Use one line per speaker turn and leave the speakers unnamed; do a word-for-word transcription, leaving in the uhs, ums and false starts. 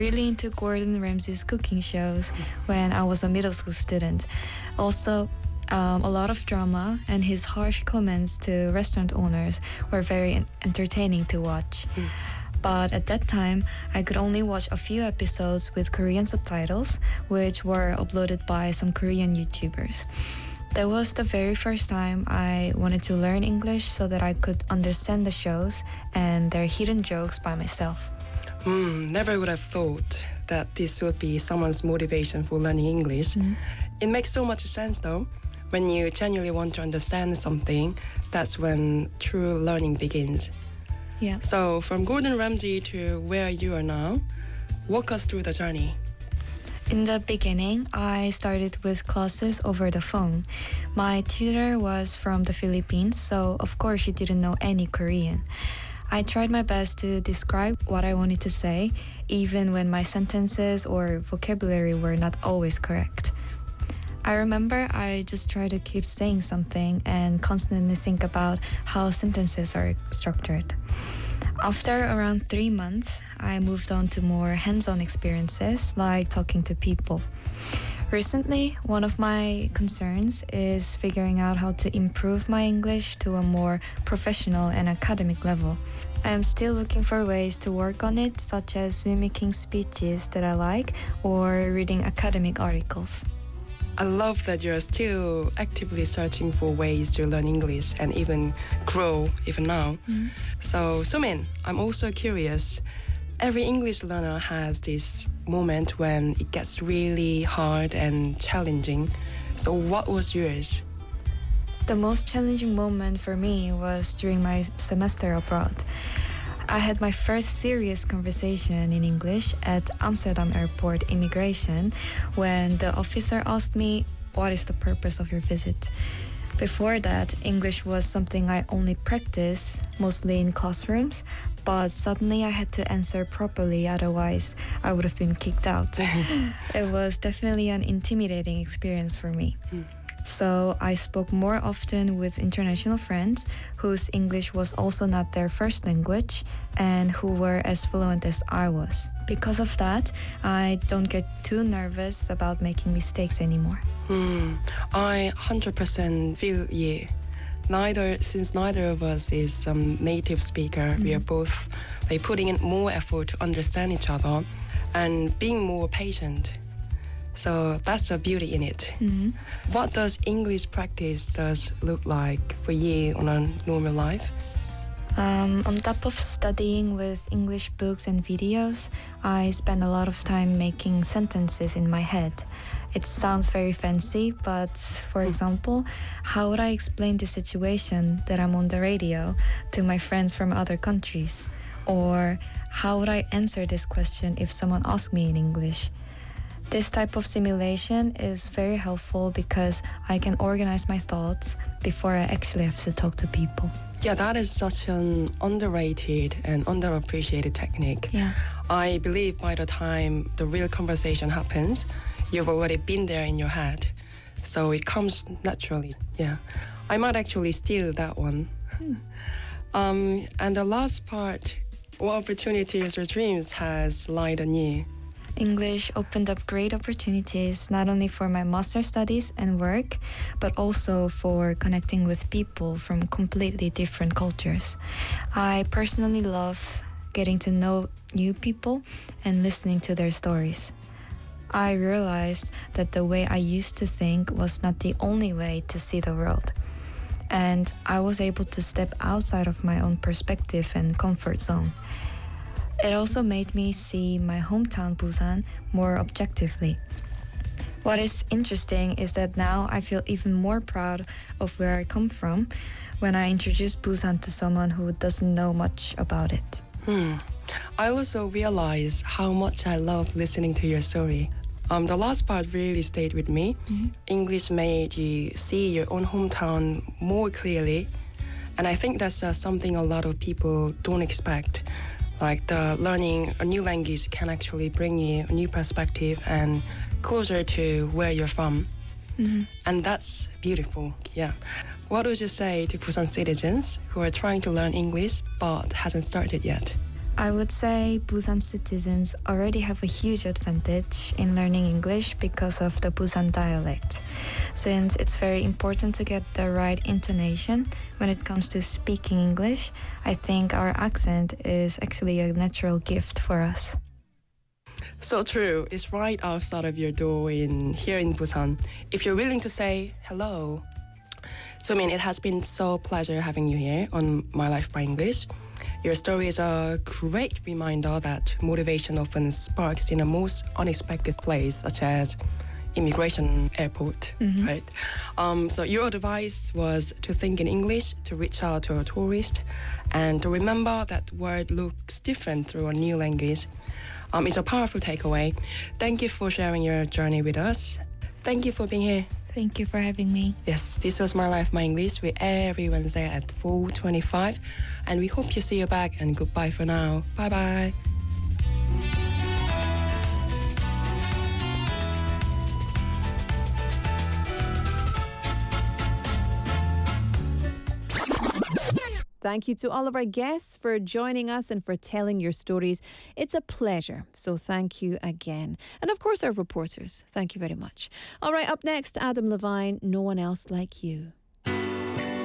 really into Gordon Ramsay's cooking shows when I was a middle school student. Also, um, a lot of drama and his harsh comments to restaurant owners were very en- entertaining to watch.
Mm.
But at that time, I could only watch a few episodes with Korean subtitles, which were uploaded by some Korean YouTubers. That was the very first time I wanted to learn English so that I could understand the shows and their hidden jokes by myself.
Mm, never would have thought that this would be someone's motivation for learning English.
Mm.
It makes so much sense though. When you genuinely want to understand something, that's when true learning begins.
Yeah.
So from Gordon Ramsay to where you are now, walk us through the journey.
In the beginning, I started with classes over the phone. My tutor was from the Philippines, so of course she didn't know any Korean. I tried my best to describe what I wanted to say, even when my sentences or vocabulary were not always correct. I remember I just tried to keep saying something and constantly think about how sentences are structured. After around three months, I moved on to more hands-on experiences like talking to people. Recently, one of my concerns is figuring out how to improve my English to a more professional and academic level. I am still looking for ways to work on it, such as mimicking speeches that I like or reading academic articles.
I love that you're still actively searching for ways to learn English and even grow even now.
Mm-hmm.
So, Sumin, I'm also curious. Every English learner has this moment when it gets really hard and challenging. So what was yours?
The most challenging moment for me was during my semester abroad. I had my first serious conversation in English at Amsterdam Airport immigration when the officer asked me, "What is the purpose of your visit?" Before that, English was something I only practiced, mostly in classrooms, but suddenly I had to answer properly, otherwise I would have been kicked out. It was definitely an intimidating experience for me.
Mm.
So I spoke more often with international friends whose English was also not their first language and who were as fluent as I was. Because of that, I don't get too nervous about making mistakes anymore.
Hmm. I one hundred percent feel you. Neither, since neither of us is some native speaker, mm-hmm. we are both like putting in more effort to understand each other and being more patient. So that's the beauty in it.
Mm-hmm.
What does English practice does look like for you on a normal life?
Um, on top of studying with English books and videos, I spend a lot of time making sentences in my head. It sounds very fancy, but for example, how would I explain the situation that I'm on the radio to my friends from other countries? Or how would I answer this question if someone asked me in English? This type of simulation is very helpful because I can organize my thoughts before I actually have to talk to people.
Yeah, that is such an underrated and underappreciated technique.
Yeah.
I believe by the time the real conversation happens, you've already been there in your head. So it comes naturally. Yeah. I might actually steal that one.
Hmm.
Um, and the last part, what opportunities or dreams has lied on you?
English opened up great opportunities not only for my master studies and work, but also for connecting with people from completely different cultures. I personally love getting to know new people and listening to their stories. I realized that the way I used to think was not the only way to see the world. And I was able to step outside of my own perspective and comfort zone. It also made me see my hometown Busan more objectively. What is interesting is that now I feel even more proud of where I come from when I introduce Busan to someone who doesn't know much about it.
Hmm. I also realized how much I love listening to your story. Um, the last part really stayed with me.
Mm-hmm.
English made you see your own hometown more clearly. And I think that's just something a lot of people don't expect. Like the learning a new language can actually bring you a new perspective and closer to where you're from.
Mm-hmm.
And that's beautiful, yeah. What would you say to Busan citizens who are trying to learn English but hasn't started yet?
I would say Busan citizens already have a huge advantage in learning English because of the Busan dialect. Since it's very important to get the right intonation when it comes to speaking English, I think our accent is actually a natural gift for us.
So true. It's right outside of your door in here in Busan. If you're willing to say hello. So, I mean, it has been so pleasure having you here on My Life by English. Your story is a great reminder that motivation often sparks in a most unexpected place, such as immigration airport,
Mhm.
right? Um, so your advice was to think in English, to reach out to a tourist, and to remember that word looks different through a new language. Um, it's a powerful takeaway. Thank you for sharing your journey with us. Thank you for being here.
Thank you for having me.
Yes, this was My Life, My English. We're every Wednesday at four twenty-five. And we hope you see you back. And goodbye for now. Bye-bye.
Thank you to all of our guests for joining us and for telling your stories. It's a pleasure. So thank you again. And of course, our reporters. Thank you very much. All right, up next, Adam Levine, No One Else Like You.